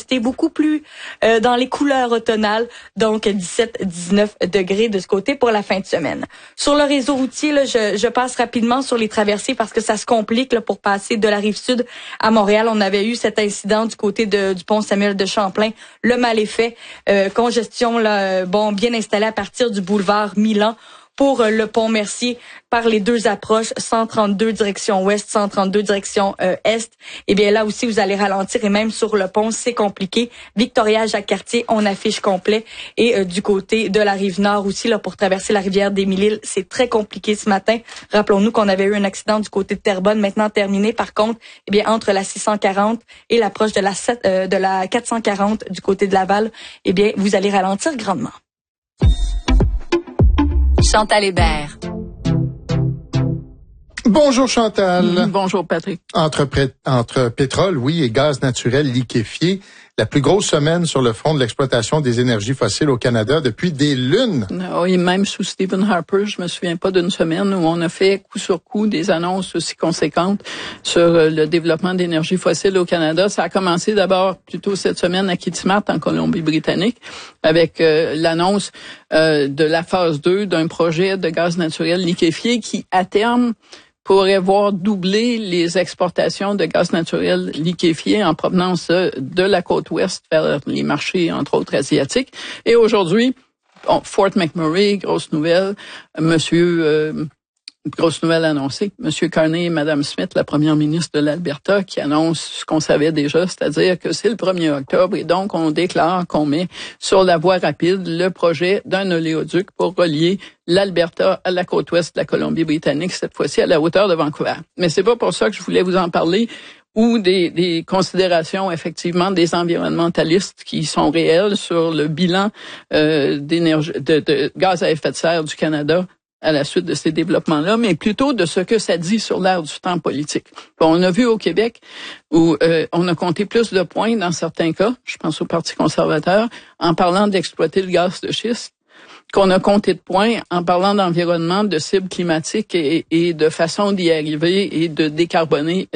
rester beaucoup plus dans les couleurs automnales, donc 17-19 degrés de ce côté pour la fin de semaine. Sur le réseau routier, là, je passe rapidement sur les traversées parce que ça se complique là, pour passer de la Rive-Sud à Montréal. On avait eu cet incident du côté du pont Samuel de Champlain. Le mal est fait. Congestion là, bien installée à partir du boulevard Milan pour le pont Mercier par les deux approches, 132 direction ouest, 132 direction est. Et bien là aussi, vous allez ralentir et même sur le pont, c'est compliqué. Victoria-Jacques-Cartier, on affiche complet. Et du côté de la Rive-Nord aussi, là, pour traverser la rivière des Mille-Îles, c'est très compliqué ce matin. Rappelons-nous qu'on avait eu un accident du côté de Terrebonne, maintenant terminé. Par contre, eh bien entre la 640 et l'approche de la 440 du côté de Laval, eh bien vous allez ralentir grandement. Chantal Hébert. Bonjour Chantal. Bonjour Patrick. Entre pétrole, oui, et gaz naturel liquéfié, la plus grosse semaine sur le front de l'exploitation des énergies fossiles au Canada depuis des lunes. Oui, même sous Stephen Harper, je me souviens pas d'une semaine où on a fait coup sur coup des annonces aussi conséquentes sur le développement d'énergie fossile au Canada. Ça a commencé d'abord plutôt cette semaine à Kitimat, en Colombie-Britannique, avec l'annonce de la phase 2 d'un projet de gaz naturel liquéfié qui, à terme, pourrait voir doubler les exportations de gaz naturel liquéfié en provenance de la côte ouest vers les marchés, entre autres, asiatiques. Et aujourd'hui, Fort McMurray, grosse nouvelle, grosse nouvelle annoncée, Monsieur Carney et Madame Smith, la première ministre de l'Alberta, qui annonce ce qu'on savait déjà, c'est-à-dire que c'est le 1er octobre et donc on déclare qu'on met sur la voie rapide le projet d'un oléoduc pour relier l'Alberta à la côte ouest de la Colombie-Britannique, cette fois-ci à la hauteur de Vancouver. Mais c'est pas pour ça que je voulais vous en parler, ou des considérations effectivement des environnementalistes qui sont réelles sur le bilan d'énergie de gaz à effet de serre du Canada à la suite de ces développements-là, mais plutôt de ce que ça dit sur l'air du temps politique. Bon, on a vu au Québec où on a compté plus de points dans certains cas, je pense au Parti conservateur, en parlant d'exploiter le gaz de schiste, qu'on a compté de points en parlant d'environnement, de cibles climatiques et de façon d'y arriver et de décarboner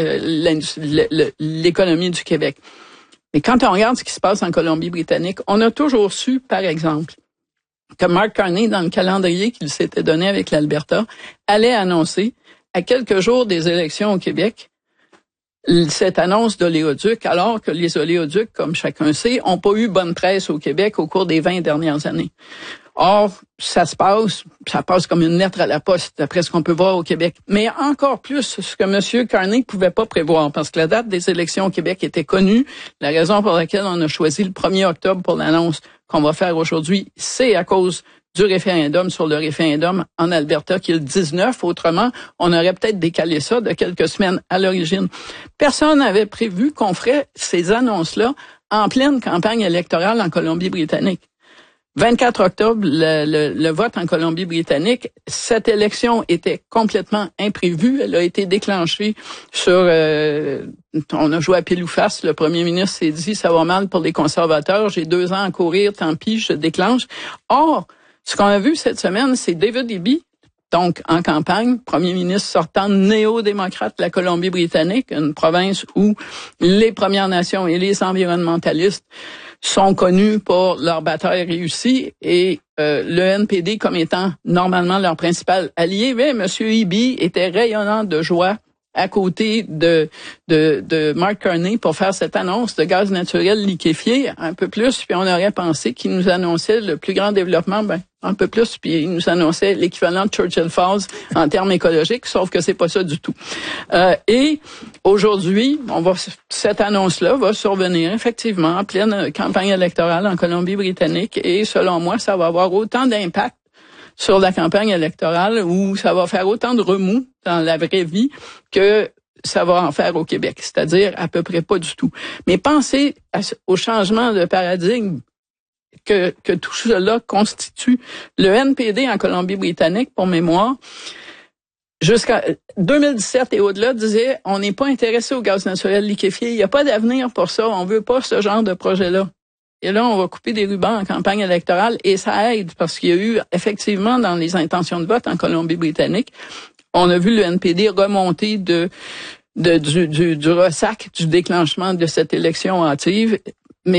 l'économie du Québec. Mais quand on regarde ce qui se passe en Colombie-Britannique, on a toujours su, par exemple, que Mark Carney, dans le calendrier qu'il s'était donné avec l'Alberta, allait annoncer, à quelques jours des élections au Québec, cette annonce d'oléoduc, alors que les oléoducs, comme chacun sait, n'ont pas eu bonne presse au Québec au cours des 20 dernières années. Or, ça passe comme une lettre à la poste, d'après ce qu'on peut voir au Québec. Mais encore plus, ce que M. Carney pouvait pas prévoir, parce que la date des élections au Québec était connue. La raison pour laquelle on a choisi le 1er octobre pour l'annonce qu'on va faire aujourd'hui, c'est à cause du référendum sur le référendum en Alberta, qui est le 19. Autrement, on aurait peut-être décalé ça de quelques semaines à l'origine. Personne n'avait prévu qu'on ferait ces annonces-là en pleine campagne électorale en Colombie-Britannique. 24 octobre, le vote en Colombie-Britannique, cette élection était complètement imprévue. Elle a été déclenchée sur... on a joué à pile ou face. Le premier ministre s'est dit, ça va mal pour les conservateurs, j'ai 2 ans à courir, tant pis, je déclenche. Or, ce qu'on a vu cette semaine, c'est David Eby, donc en campagne, premier ministre sortant néo-démocrate de la Colombie-Britannique, une province où les Premières Nations et les environnementalistes sont connus pour leur bataille réussie et le NPD comme étant normalement leur principal allié. Mais M. Eby était rayonnant de joie à côté de Mark Carney pour faire cette annonce de gaz naturel liquéfié un peu plus, puis on aurait pensé qu'il nous annonçait le plus grand développement, un peu plus, puis il nous annonçait l'équivalent de Churchill Falls en termes écologiques, sauf que c'est pas ça du tout. Et aujourd'hui, cette annonce-là va survenir effectivement en pleine campagne électorale en Colombie-Britannique, et selon moi, ça va avoir autant d'impact sur la campagne électorale où ça va faire autant de remous dans la vraie vie que ça va en faire au Québec, c'est-à-dire à peu près pas du tout. Mais pensez au changement de paradigme que tout cela constitue. Le NPD en Colombie-Britannique, pour mémoire, jusqu'à 2017 et au-delà, disait on n'est pas intéressé au gaz naturel liquéfié, il n'y a pas d'avenir pour ça, on veut pas ce genre de projet-là. Et là, on va couper des rubans en campagne électorale et ça aide parce qu'il y a eu effectivement dans les intentions de vote en Colombie-Britannique, on a vu le NPD remonter du ressac du déclenchement de cette élection hâtive